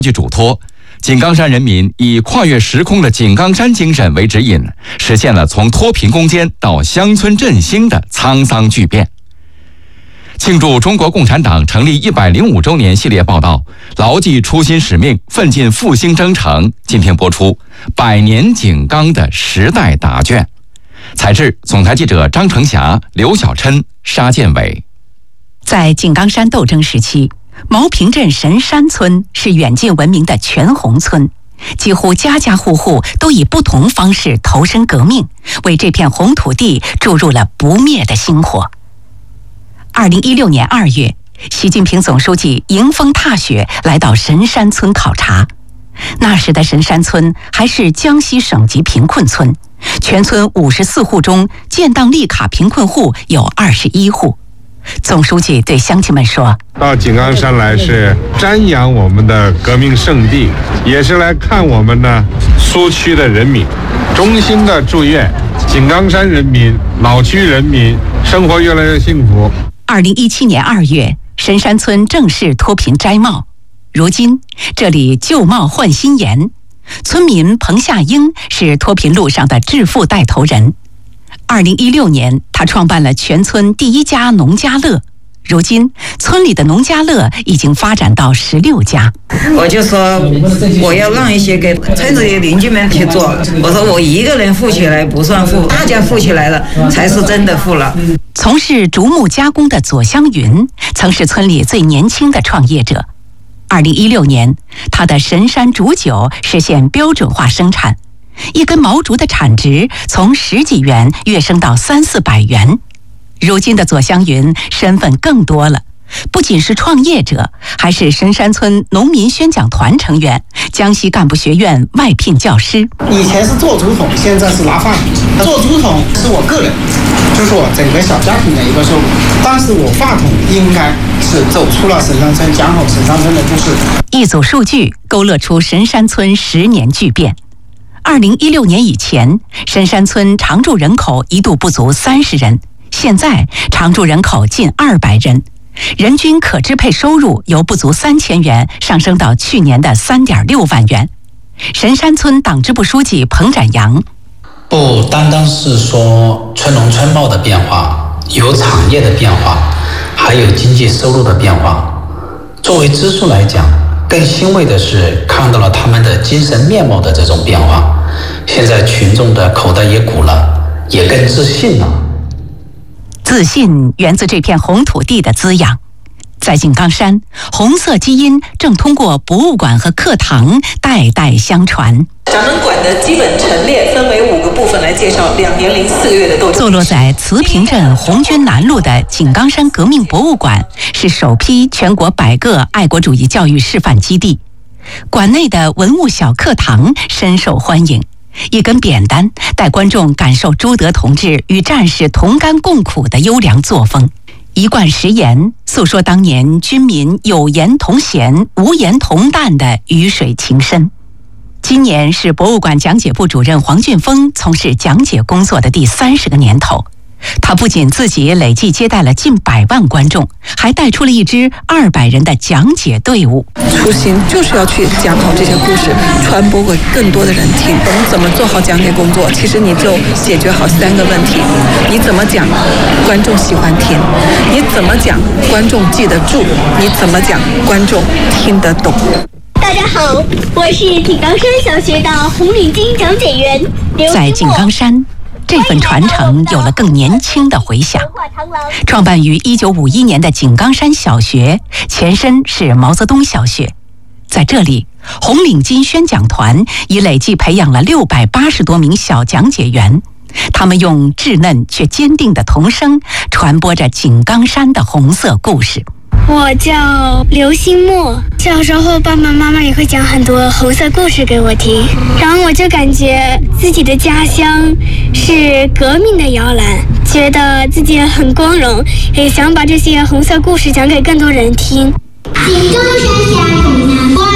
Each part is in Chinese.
据嘱托，井冈山人民以跨越时空的井冈山精神为指引，实现了从脱贫攻坚到乡村振兴的沧桑巨变。庆祝中国共产党成立105周年系列报道，牢记初心使命，奋进复兴征程。今天播出100年井冈的时代答卷。采制总台记者张成霞、刘小琛、沙建伟。 在井冈山斗争时期，毛坪镇神山村是远近闻名的全红村，几乎家家户户都以不同方式投身革命，为这片红土地注入了不灭的星火。2016年2月，习近平总书记迎风踏雪来到神山村考察。那时的神山村还是江西省级贫困村，全村54户中建档立卡贫困户有21户。总书记对乡亲们说： 到井冈山来是瞻仰我们的革命圣地，也是来看我们的苏区的人民，衷心的祝愿井冈山人民、老区人民生活越来越幸福。 2017年2月，神山村正式脱贫摘帽。如今这里旧貌换新颜，村民彭夏英是脱贫路上的致富带头人。2016年，他创办了全村第一家农家乐。如今，村里的农家乐已经发展到16家。 我就说我要让一些给村子里邻居们去做。我说我一个人富起来不算富，大家富起来了才是真的富了。 从事竹木加工的左香云曾是村里最年轻的创业者。2016年，他的神山竹酒实现标准化生产，一根毛竹的产值从10几元跃升到300-400元。如今的左香云身份更多了，不仅是创业者，还是神山村农民宣讲团成员，江西干部学院外聘教师。 以前是做竹筒，现在是拿话筒。做竹筒是我个人，就是我整个小家庭的一个收入。但是我话筒应该是走出了神山村，讲好神山村的故事。 一组数据勾勒出神山村10年巨变。2016年以前，神山村常住人口一度不足30人，现在常住人口近200人，人均可支配收入由不足3000元上升到去年的3.6万元。神山村党支部书记彭展阳： 不单单是说村农村貌的变化，有产业的变化，还有经济收入的变化。作为支书来讲，更欣慰的是看到了他们的精神面貌的这种变化。现在群众的口袋也鼓了，也更自信了。 自信源自这片红土地的滋养。在井冈山，红色基因正通过博物馆和课堂代代相传。 咱们馆的基本陈列分为5个部分来介绍2年零4个月的斗争。 坐落在慈平镇红军南路的井冈山革命博物馆是首批全国100个爱国主义教育示范基地。馆内的文物小课堂深受欢迎，一根扁担带观众感受朱德同志与战士同甘共苦的优良作风。一贯实言诉说当年军民有言同咸、无言同淡的鱼水情深。今年是博物馆讲解部主任黄俊峰从事讲解工作的第30个年头。他不仅自己累计接待了近100万观众，还带出了一支200人的讲解队伍。 初心就是要去讲好这些故事，传播给更多的人听。我们怎么做好讲解工作？其实你就解决好3个问题：你怎么讲，观众喜欢听；你怎么讲，观众记得住；你怎么讲，观众听得懂。 大家好，我是井冈山小学的红领巾讲解员刘思。 在井冈山，这份传承有了更年轻的回响。创办于1951年的井冈山小学，前身是毛泽东小学。在这里，红领巾宣讲团已累计培养了680多名小讲解员，他们用稚嫩却坚定的童声传播着井冈山的红色故事。 我叫刘新墨，小时候爸爸妈妈也会讲很多红色故事给我听，然后我就感觉自己的家乡是革命的摇篮，觉得自己很光荣，也想把这些红色故事讲给更多人听。井冈山下种南瓜。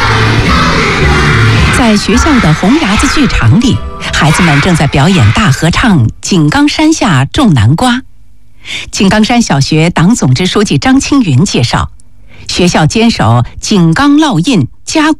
在学校的红牙子剧场里，孩子们正在表演大合唱《井冈山下种南瓜》。井冈山小学党总支书记张青云介绍，学校坚守井冈烙印、加